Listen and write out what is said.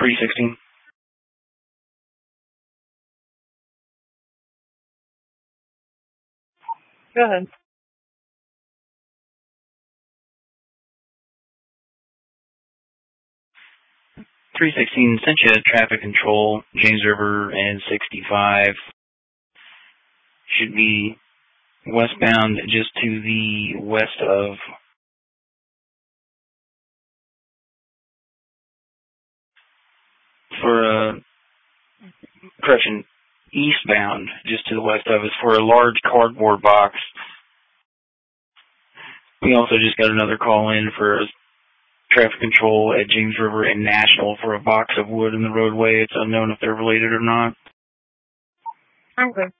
316. Go ahead. 316, sent you traffic control, James River and 65. Should be westbound just to the west of eastbound just to the west of us for a large cardboard box. We also just got another call in for traffic control at James River and National for a box of wood in the roadway. It's unknown if they're related or not. Okay.